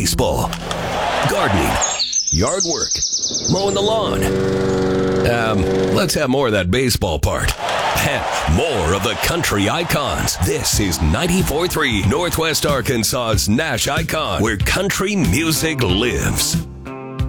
baseball, gardening, yard work, mowing the lawn. Let's have more of that baseball part. And more of the country icons. This is 94.3 Northwest Arkansas's Nash Icon, where country music lives.